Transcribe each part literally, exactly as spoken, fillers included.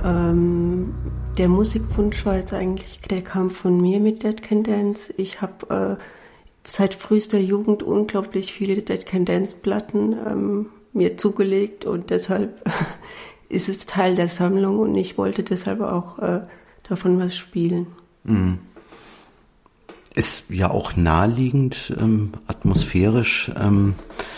Ähm, der Musikwunsch war jetzt eigentlich, der kam von mir mit Dead Can Dance. Ich habe äh, seit frühester Jugend unglaublich viele Dead Can Dance Platten ähm, mir zugelegt und deshalb ist es Teil der Sammlung und ich wollte deshalb auch äh, davon was spielen. Mhm. Ist ja auch naheliegend, ähm, atmosphärisch, ähm,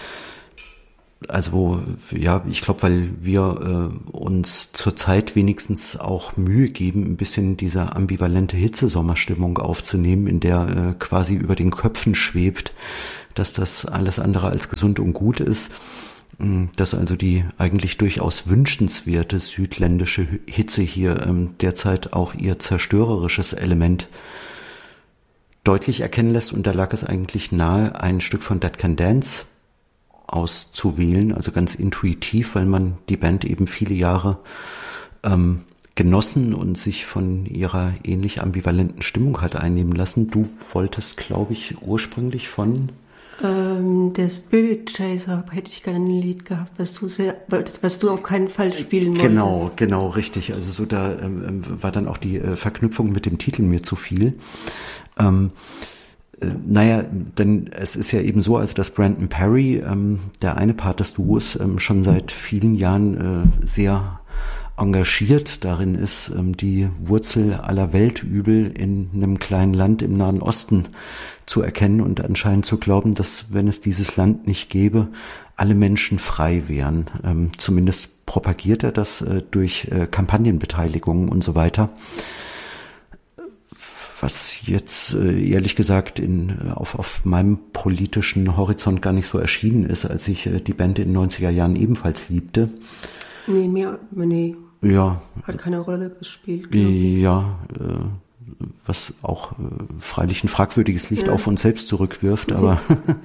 also ja, ich glaube, weil wir äh, uns zurzeit wenigstens auch Mühe geben, ein bisschen diese ambivalente Hitzesommerstimmung aufzunehmen, in der äh, quasi über den Köpfen schwebt, dass das alles andere als gesund und gut ist, dass also die eigentlich durchaus wünschenswerte südländische Hitze hier ähm, derzeit auch ihr zerstörerisches Element deutlich erkennen lässt, und da lag es eigentlich nahe, ein Stück von Dead Can Dance auszuwählen, also ganz intuitiv, weil man die Band eben viele Jahre ähm, genossen und sich von ihrer ähnlich ambivalenten Stimmung hat einnehmen lassen. Du wolltest, glaube ich, ursprünglich von ähm, der Spirit Chaser hätte ich gerne ein Lied gehabt, was du sehr, was du auf keinen Fall spielen wolltest. Genau, genau, richtig. Also so da ähm, war dann auch die äh, Verknüpfung mit dem Titel mir zu viel. Ähm, äh, naja, denn es ist ja eben so, also dass Brandon Perry, ähm, der eine Part des Duos, ähm, schon seit vielen Jahren äh, sehr engagiert darin ist, ähm, die Wurzel aller Weltübel in einem kleinen Land im Nahen Osten zu erkennen und anscheinend zu glauben, dass, wenn es dieses Land nicht gäbe, alle Menschen frei wären. Ähm, zumindest propagiert er das äh, durch äh, Kampagnenbeteiligungen und so weiter. Was jetzt äh, ehrlich gesagt in, auf, auf meinem politischen Horizont gar nicht so erschienen ist, als ich äh, die Band in den neunziger Jahren ebenfalls liebte. Nee, mir, nee. Ja. Hat keine Rolle gespielt. Ja, äh, was auch äh, freilich ein fragwürdiges Licht ja. auf uns selbst zurückwirft, aber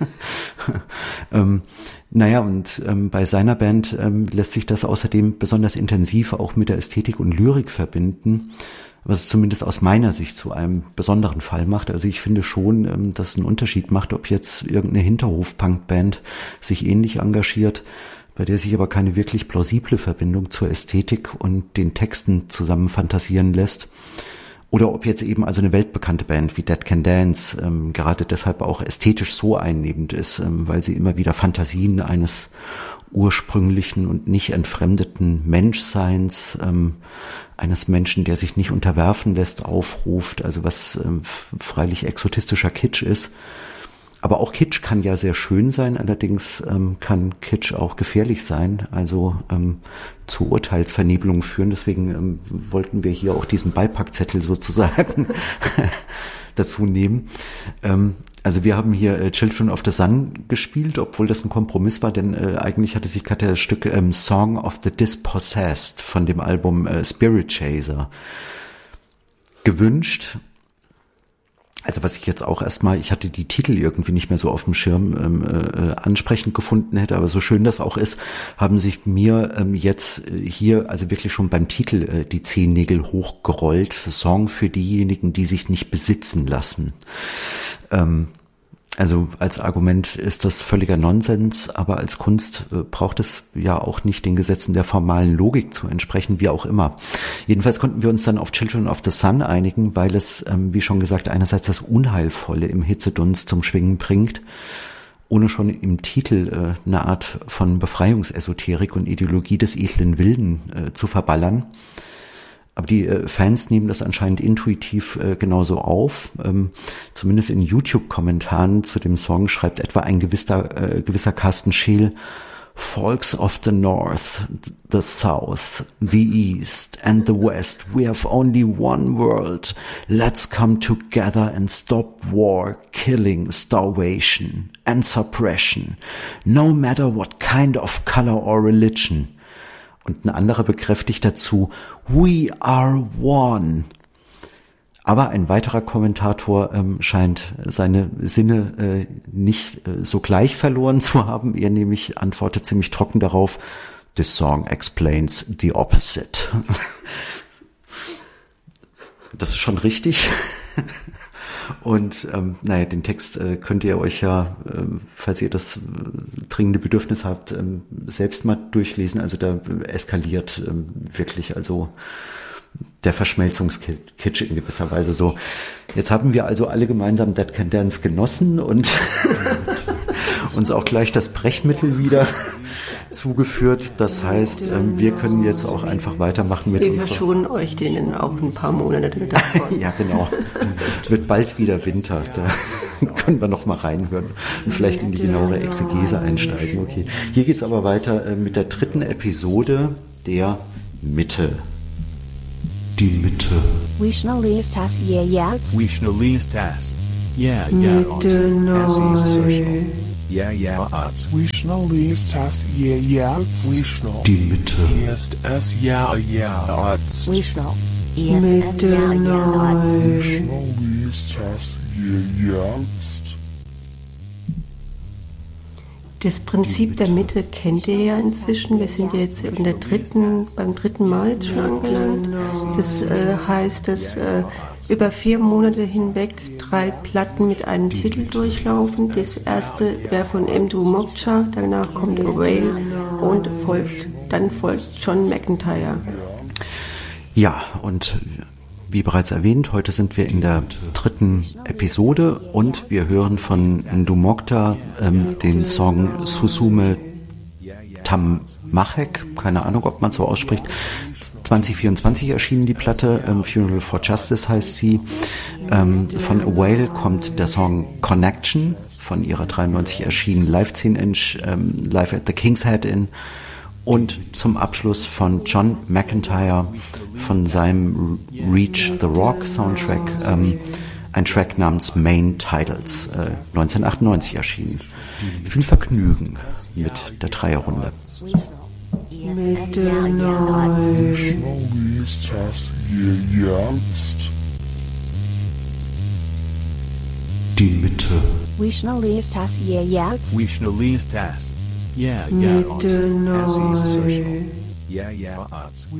ähm, naja, und ähm, bei seiner Band ähm, lässt sich das außerdem besonders intensiv auch mit der Ästhetik und Lyrik verbinden, was es zumindest aus meiner Sicht zu einem besonderen Fall macht. Also ich finde schon, ähm, dass es einen Unterschied macht, ob jetzt irgendeine Hinterhof-Punk-Band sich ähnlich engagiert, bei der sich aber keine wirklich plausible Verbindung zur Ästhetik und den Texten zusammen fantasieren lässt. Oder ob jetzt eben also eine weltbekannte Band wie Dead Can Dance ähm, gerade deshalb auch ästhetisch so einnehmend ist, ähm, weil sie immer wieder Fantasien eines ursprünglichen und nicht entfremdeten Menschseins, ähm, eines Menschen, der sich nicht unterwerfen lässt, aufruft, also was ähm, freilich exotistischer Kitsch ist. Aber auch Kitsch kann ja sehr schön sein, allerdings ähm, kann Kitsch auch gefährlich sein, also ähm, zu Urteilsvernebelungen führen. Deswegen ähm, wollten wir hier auch diesen Beipackzettel sozusagen dazu nehmen. Ähm, also wir haben hier äh, Children of the Sun gespielt, obwohl das ein Kompromiss war, denn äh, eigentlich hatte sich gerade das Stück ähm, Song of the Dispossessed von dem Album äh, Spirit Chaser gewünscht. Also was ich jetzt auch erstmal, ich hatte die Titel irgendwie nicht mehr so auf dem Schirm ähm, äh, ansprechend gefunden hätte, aber so schön das auch ist, haben sich mir ähm, jetzt äh, hier also wirklich schon beim Titel äh, die Zehennägel hochgerollt. Song für diejenigen, die sich nicht besitzen lassen. Ähm, Also als Argument ist das völliger Nonsens, aber als Kunst äh, braucht es ja auch nicht den Gesetzen der formalen Logik zu entsprechen, wie auch immer. Jedenfalls konnten wir uns dann auf Children of the Sun einigen, weil es, ähm, wie schon gesagt, einerseits das Unheilvolle im Hitzedunst zum Schwingen bringt, ohne schon im Titel äh, eine Art von Befreiungsesoterik und Ideologie des edlen Wilden äh, zu verballern. Aber die äh, Fans nehmen das anscheinend intuitiv äh, genauso auf. Ähm, zumindest in YouTube-Kommentaren zu dem Song schreibt etwa ein gewisser, äh, gewisser Carsten Scheel: Folks of the North, the South, the East and the West, we have only one world. Let's come together and stop war, killing, starvation and suppression, no matter what kind of color or religion. Und ein anderer bekräftigt dazu: We are one. Aber ein weiterer Kommentator ähm, scheint seine Sinne äh, nicht äh, so gleich verloren zu haben. Er nämlich antwortet ziemlich trocken darauf: This song explains the opposite. Das ist schon richtig. Und ähm, naja, den Text äh, könnt ihr euch ja, äh, falls ihr das äh, dringende Bedürfnis habt, ähm, selbst mal durchlesen. Also da eskaliert ähm, wirklich also der Verschmelzungskitsch in gewisser Weise so. Jetzt haben wir also alle gemeinsam Dead Can Dance genossen und uns auch gleich das Brechmittel wieder zugeführt. Das heißt, ähm, wir können jetzt auch einfach weitermachen mit wir unserer... Wir verschonen euch denen auch ein paar Monate davon. Ja, genau. Wird bald wieder Winter. Da können wir noch mal reinhören und vielleicht in die genauere Exegese einsteigen. Okay. Hier geht's aber weiter äh, mit der dritten Episode der Mitte. Die Mitte. Vishnulistas yeah yeah. Vishnulistas. Yeah yeah. Mitte Yeah yeah. Arts. Vishnulistas yeah yeah. Vishnu. Die Mitte. Ist es yeah yeah. Arts. Vishnu. Ist es yeah yeah. Arts. Vishnulistas yeah yeah. Das Prinzip der Mitte kennt ihr ja inzwischen. Wir sind ja jetzt in der dritten, beim dritten Mal jetzt schon angelangt. Das äh, heißt, dass äh, über vier Monate hinweg drei Platten mit einem Titel durchlaufen. Das erste wäre von Mdou Mokhtar, danach kommt A Whale und folgt, dann folgt John McEntire. Ja, und wie bereits erwähnt, heute sind wir in der dritten Episode und wir hören von Mdou Mokhtar ähm, den Song Susume Tamachek, keine Ahnung, ob man so ausspricht. zwanzig vierundzwanzig erschienen die Platte, ähm, Funeral for Justice heißt sie. Ähm, von A Whale kommt der Song Connection, von ihrer dreiundneunzig erschienen Live zehn Inch, ähm, Live at the King's Head in. Und zum Abschluss von John McEntire von seinem Reach the Rock Soundtrack, ähm, ein Track namens Main Titles, äh, neunzehnhundertachtundneunzig erschienen. Viel Vergnügen mit der Dreierrunde. Mitte neu. Die Mitte. Vishnulistas yeah yeah. Vishnulistas. Yeah yeah. Mitte neu. Yeah yeah. Arts.